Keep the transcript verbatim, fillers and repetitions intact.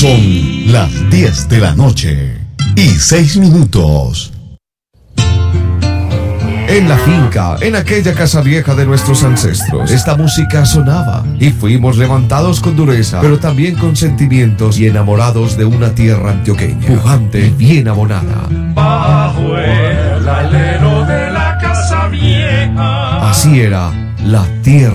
Son las diez de la noche y seis minutos. En la finca, en aquella casa vieja de nuestros ancestros, esta música sonaba y fuimos levantados con dureza, pero también con sentimientos y enamorados de una tierra antioqueña, pujante y bien abonada. Bajo el alero de la casa vieja. Así era la tierra